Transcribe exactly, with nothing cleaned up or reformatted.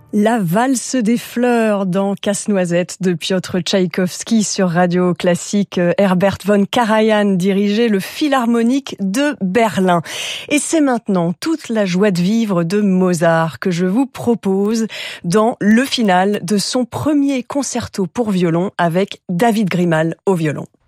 La valse des fleurs dans Casse-Noisette de Piotr Tchaïkovski sur Radio Classique. Herbert von Karajan dirigeait le Philharmonique de Berlin. Et c'est maintenant toute la joie de vivre de Mozart que je vous propose dans le final de son premier concerto pour violon avec David Grimal au violon.